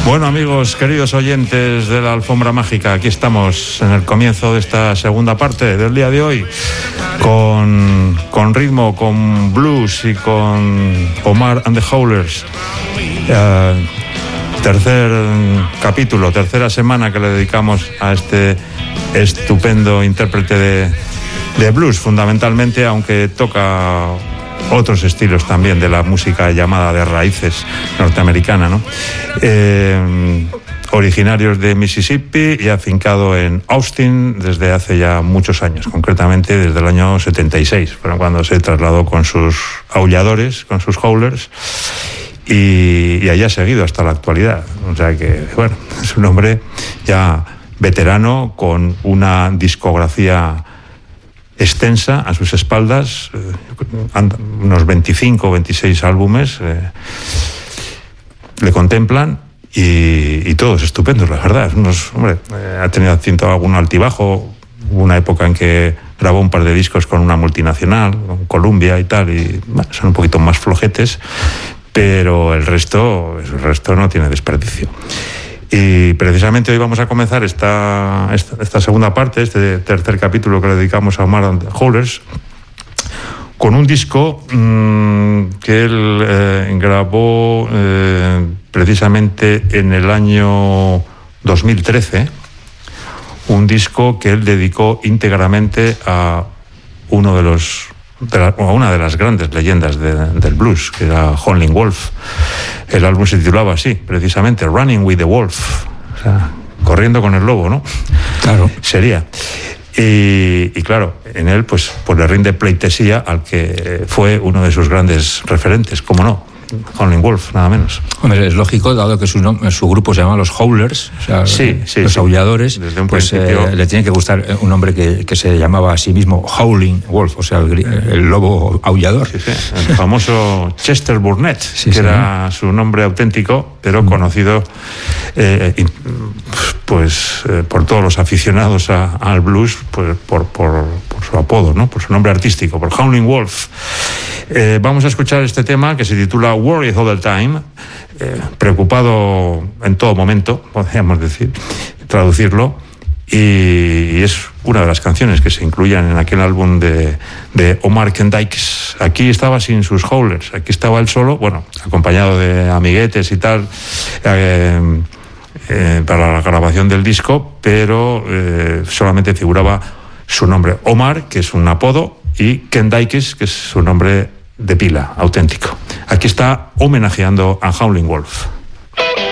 Bueno, amigos, queridos oyentes de la Alfombra Mágica, aquí estamos en el comienzo de esta segunda parte del día de hoy, con ritmo, con blues y con Omar and the Howlers. Tercer capítulo, tercera semana que le dedicamos a este estupendo intérprete de blues, fundamentalmente, aunque toca otros estilos también de la música llamada de raíces norteamericana, ¿no? Originarios de Mississippi y afincado en Austin desde hace ya muchos años, concretamente desde el año 76, cuando se trasladó con sus aulladores, con sus howlers, y allá ha seguido hasta la actualidad. O sea que, bueno, es un hombre ya veterano con una discografía extensa a sus espaldas, unos 25 o 26 álbumes le contemplan y todos estupendos, la verdad. Ha tenido algún altibajo, hubo una época en que grabó un par de discos con una multinacional, con Columbia y tal, y bueno, son un poquito más flojetes, pero el resto no tiene desperdicio. Y precisamente hoy vamos a comenzar esta segunda parte, este tercer capítulo que le dedicamos a Omar and the Howlers, con un disco que él grabó precisamente en el año 2013, un disco que él dedicó íntegramente a una de las grandes leyendas del blues, que era Howlin' Wolf. El álbum se titulaba así, precisamente, Running with the Wolf, o sea, corriendo con el lobo, ¿no? Claro. Sería. Y claro, en él pues le rinde pleitesía al que fue uno de sus grandes referentes, ¿cómo no? Howlin' Wolf, nada menos. Hombre, es lógico, dado que su grupo se llama los Howlers, o sea, los aulladores, pues le tiene que gustar un hombre que se llamaba a sí mismo Howlin' Wolf, o sea, el lobo aullador. Sí, sí. El famoso Chester Burnett, era su nombre auténtico, pero conocido por todos los aficionados al blues, pues, por su apodo, ¿no? Por su nombre artístico, por Howlin' Wolf. Vamos a escuchar este tema que se titula Worried All the Time, preocupado en todo momento, podríamos decir, traducirlo, y es una de las canciones que se incluyen en aquel álbum de Omar Kendikes. Aquí estaba sin sus howlers, aquí estaba él solo, bueno, acompañado de amiguetes y tal, para la grabación del disco, pero solamente figuraba su nombre, Omar, que es un apodo, y Kendikes, que es su nombre de pila, auténtico. Aquí está homenajeando a Howlin' Wolf.